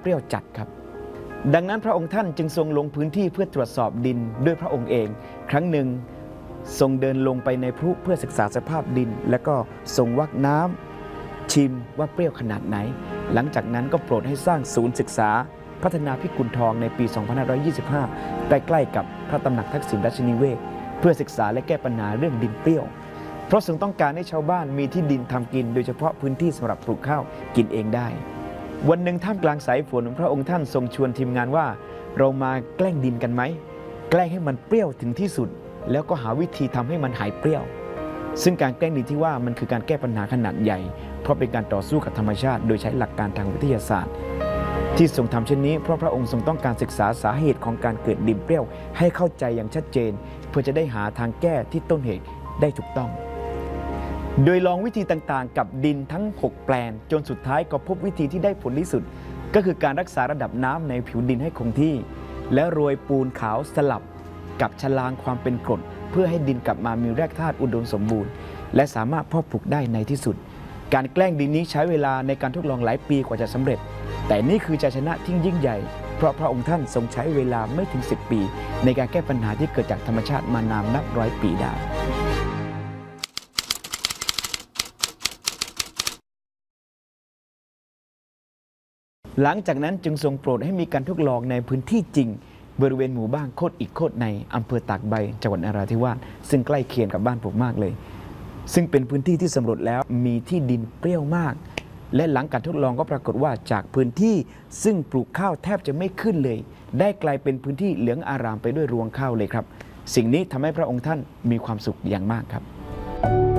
ปรี้ยวจัดครับดังนั้นพระองค์ท่านจึงทรงลงพื้นที่เพื่อตรวจสอบดินด้วยพระองค์เองครั้งหนึ่งทรงเดินลงไปในพรุเพื่อศึกษาสภาพดินและก็ทรงวักน้ำชิมว่าเปรี้ยวขนาดไหนหลังจากนั้นก็โปรดให้สร้างศูนย์ศึกษาพัฒนาพิกุลทองในปี 2525 ใกล้ๆกับพระตำหนักทักษิณราชนิเวศเพื่อศึกษาและแก้ปัญหาเรื่องดินเปรี้ยวเพราะทรงต้องการให้ชาวบ้านมีที่ดินทำกินโดยเฉพาะพื้นที่สำหรับปลูกข้าวกินเองได้วันหนึ่งท่ามกลางสายฝนพระองค์ท่านทรงชวนทีมงานว่าเรามาแกล้งดินกันไหมแกล้งให้มันเปรี้ยวถึงที่สุดแล้วก็หาวิธีทำให้มันหายเปรี้ยวซึ่งการแกล้งดินที่ว่ามันคือการแก้ปัญหาขนาดใหญ่เพราะเป็นการต่อสู้กับธรรมชาติโดยใช้หลักการทางวิทยาศาสตร์ที่ทรงทำเช่นนี้เพราะพระองค์ทรงต้องการศึกษาสาเหตุของการเกิดดินเปรี้ยวให้เข้าใจอย่างชัดเจนเพื่อจะได้หาทางแก้ที่ต้นเหตุได้ถูกต้องโดยลองวิธีต่างๆกับดินทั้ง6แปลงจนสุดท้ายก็พบวิธีที่ได้ผลที่สุดก็คือการรักษาระดับน้ำในผิวดินให้คงที่และโรยปูนขาวสลับกับฉลางความเป็นกรดเพื่อให้ดินกลับมามีแร่ธาตุอุดมสมบูรณ์และสามารถเพาะปลูกได้ในที่สุดการแกล้งดินนี้ใช้เวลาในการทดลองหลายปีกว่าจะสำเร็จแต่นี่คือชัยชนะที่ยิ่งใหญ่เพราะพระองค์ท่านทรงใช้เวลาไม่ถึง10 ปีในการแก้ปัญหาที่เกิดจากธรรมชาติมานานนับร้อยปีได้หลังจากนั้นจึงทรงโปรดให้มีการทดลองในพื้นที่จริงบริเวณหมู่บ้านโคตรอีกโคตรในอำเภอตากใบจังหวัดนราธิวาสซึ่งใกล้เคียงกับบ้านผมมากเลยซึ่งเป็นพื้นที่ที่สำรวจแล้วมีที่ดินเปรี้ยวมากและหลังการทดลองก็ปรากฏว่าจากพื้นที่ซึ่งปลูกข้าวแทบจะไม่ขึ้นเลยได้กลายเป็นพื้นที่เหลืองอารามไปด้วยรวงข้าวเลยครับสิ่งนี้ทำให้พระองค์ท่านมีความสุขอย่างมากครับ